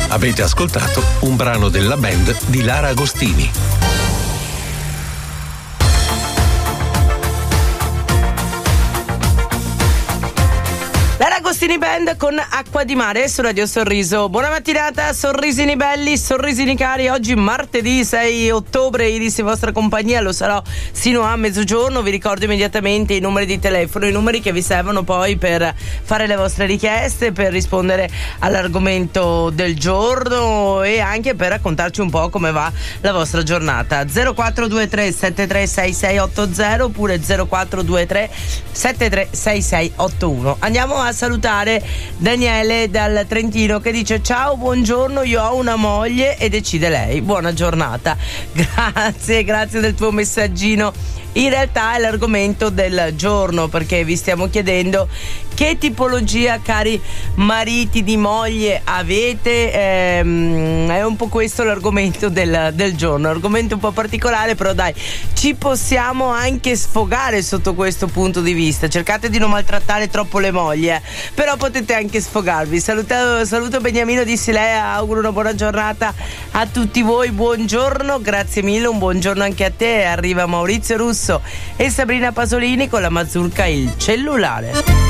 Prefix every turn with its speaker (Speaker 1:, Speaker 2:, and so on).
Speaker 1: Avete ascoltato un brano della band di Lara Agostini.
Speaker 2: Agostini Band con Acqua di Mare su Radio Sorriso. Buona mattinata, sorrisini belli, sorrisini cari. Oggi martedì 6 ottobre, Iris in vostra compagnia, lo sarò sino a mezzogiorno. Vi ricordo immediatamente i numeri di telefono, i numeri che vi servono poi per fare le vostre richieste, per rispondere all'argomento del giorno e anche per raccontarci un po' come va la vostra giornata. 0423 736680 oppure 0423 736681. Andiamo a salutare Daniele dal Trentino che dice: ciao, buongiorno, io ho una moglie e decide lei. Buona giornata. Grazie del tuo messaggino. In realtà è l'argomento del giorno, perché vi stiamo chiedendo che tipologia, cari mariti di moglie, avete. È un po' questo l'argomento del giorno, argomento un po' particolare, però dai, ci possiamo anche sfogare sotto questo punto di vista. Cercate di non maltrattare troppo le mogli, però potete anche sfogarvi. Saluto Beniamino di Silea, auguro una buona giornata a tutti voi, buongiorno, grazie mille, un buongiorno anche a te. Arriva Maurizio Russo e Sabrina Pasolini con la mazurka Il Cellulare.